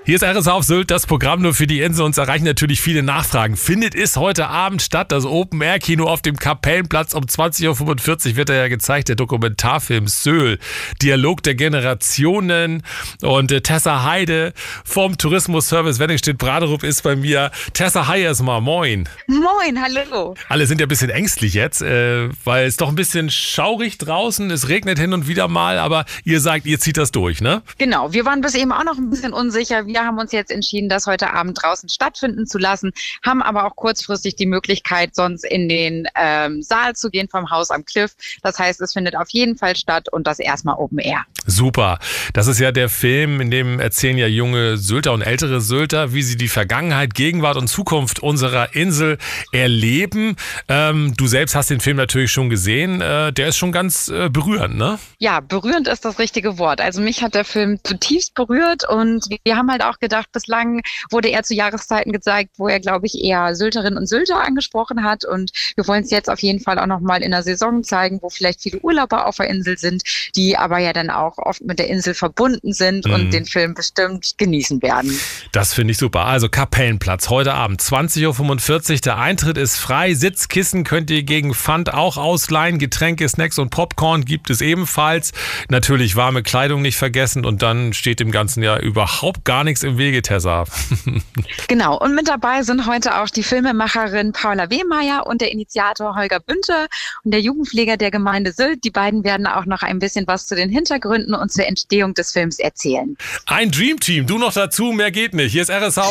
Hier ist RSA auf Sylt, das Programm nur für die Insel. Uns erreichen natürlich viele Nachfragen. Findet es heute Abend statt, das Open-Air-Kino auf dem Kapellenplatz? Um 20.45 Uhr wird ja gezeigt, der Dokumentarfilm Söhl. Dialog der Generationen. Und Tessa Heide vom Tourismusservice Wenningstedt-Braderup ist bei mir. Tessa, hi erstmal, moin. Moin, hallo. Alle sind ja ein bisschen ängstlich jetzt, weil es doch ein bisschen schaurig draußen, es regnet hin und wieder mal, aber ihr sagt, ihr zieht das durch, ne? Genau, wir waren bis eben auch noch ein bisschen unsicher. Wir haben uns jetzt entschieden, das heute Abend draußen stattfinden zu lassen, haben aber auch kurzfristig die Möglichkeit, sonst in den Saal zu gehen vom Haus am Cliff. Das heißt, es findet auf jeden Fall statt und das erstmal Open Air. Super. Das ist ja der Film, in dem erzählen ja junge Sylter und ältere Sylter, wie sie die Vergangenheit, Gegenwart und Zukunft unserer Insel erleben. Du selbst hast den Film natürlich schon gesehen. Der ist schon ganz berührend, ne? Ja, berührend ist das richtige Wort. Also mich hat der Film zutiefst berührt und wir haben halt auch gedacht, bislang wurde er zu Jahreszeiten gezeigt, wo er, glaube ich, eher Sylterinnen und Sylter angesprochen hat und wir wollen es jetzt auf jeden Fall auch nochmal in der Saison zeigen, wo vielleicht viele Urlauber auf der Insel sind, die aber ja dann auch oft mit der Insel verbunden sind und den Film bestimmt genießen werden. Das finde ich super. Also Kapellenplatz, heute Abend 20.45 Uhr. Der Eintritt ist frei. Sitzkissen könnt ihr gegen Pfand auch ausleihen. Getränke, Snacks und Popcorn gibt es ebenfalls. Natürlich warme Kleidung nicht vergessen und dann steht dem Ganzen ja überhaupt gar nichts im Wege, Tessa. Genau. Und mit dabei sind heute auch die Filmemacherin Paula Wehmeier und der Initiator Holger Bünte und der Jugendpfleger der Gemeinde Sylt. Die beiden werden auch noch ein bisschen was zu den Hintergründen und zur Entstehung des Films erzählen. Ein Dreamteam. Du noch dazu, mehr geht nicht. Hier ist RSA.